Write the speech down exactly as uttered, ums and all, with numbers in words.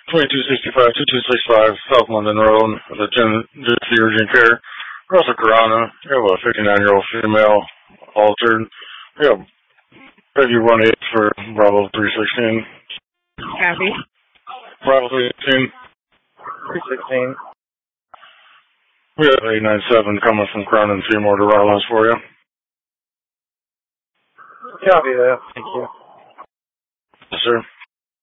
twenty-two sixty-five, twenty-two sixty-five South London Road, the Gen Gypsy Urgent Care. Russell Carana. We have a fifty-nine-year-old female altered. We have Peggy one eight for Bravo three sixteen. Copy. Bravo three sixteen. three sixteen. We have eight nine seven coming from Crown and Seymour to Rollins for you. Copy that. Thank you. Yes, sir.